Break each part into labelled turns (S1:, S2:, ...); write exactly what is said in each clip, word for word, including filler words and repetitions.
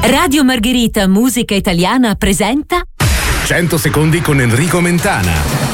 S1: Radio Margherita Musica Italiana presenta
S2: cento secondi con Enrico Mentana.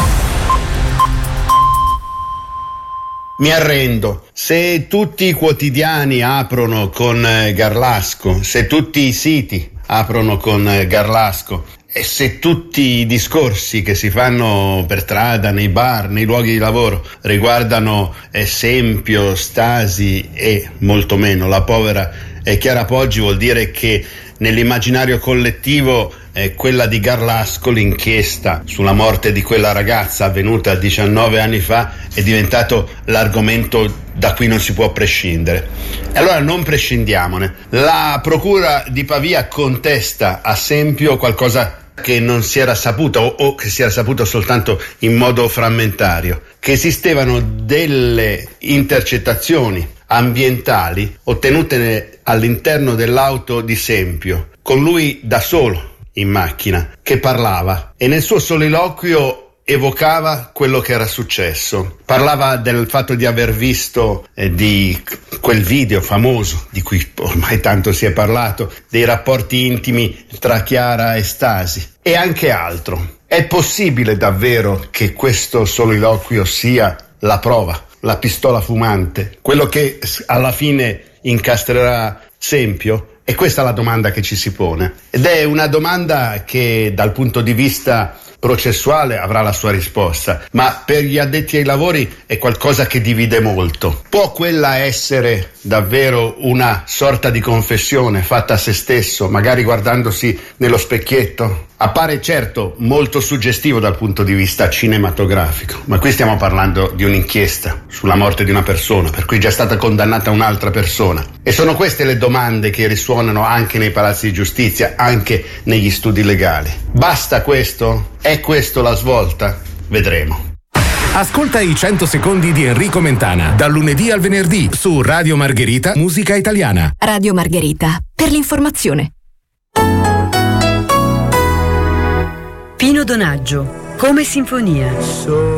S3: Mi arrendo. Se tutti i quotidiani aprono con Garlasco, se tutti i siti aprono con Garlasco, e se tutti i discorsi che si fanno per strada, nei bar, nei luoghi di lavoro riguardano Esempio, Stasi e molto meno la povera Chiara Poggi, vuol dire che nell'immaginario collettivo eh, quella di Garlasco, l'inchiesta sulla morte di quella ragazza avvenuta diciannove anni fa, è diventato l'argomento da cui non si può prescindere. E allora non prescindiamone. La procura di Pavia contesta a Sempio qualcosa che non si era saputo o, o che si era saputo soltanto in modo frammentario, che esistevano delle intercettazioni ambientali ottenute all'interno dell'auto di Sempio, con lui da solo in macchina, che parlava e nel suo soliloquio evocava quello che era successo. Parlava del fatto di aver visto eh, di quel video famoso di cui ormai tanto si è parlato, dei rapporti intimi tra Chiara e Stasi e anche altro. È possibile davvero che questo soliloquio sia la prova, la pistola fumante, quello che alla fine incastrerà Sempio? E questa è la domanda che ci si pone, ed è una domanda che dal punto di vista processuale avrà la sua risposta, ma per gli addetti ai lavori è qualcosa che divide molto. Può quella essere davvero una sorta di confessione fatta a se stesso, magari guardandosi nello specchietto? Appare certo molto suggestivo dal punto di vista cinematografico, ma qui stiamo parlando di un'inchiesta sulla morte di una persona, per cui è già stata condannata un'altra persona. E sono queste le domande che risuonano anche nei palazzi di giustizia, anche negli studi legali. Basta questo? È questo la svolta? Vedremo.
S2: Ascolta i cento secondi di Enrico Mentana, dal lunedì al venerdì su Radio Margherita Musica Italiana.
S1: Radio Margherita, per l'informazione.
S4: Pino Donaggio, come sinfonia.